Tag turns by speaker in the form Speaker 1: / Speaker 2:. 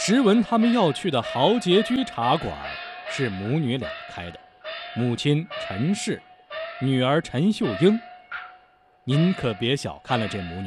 Speaker 1: 实闻他们要去的豪杰居茶馆是母女俩开的，母亲陈氏，女儿陈秀英。您可别小看了这母女，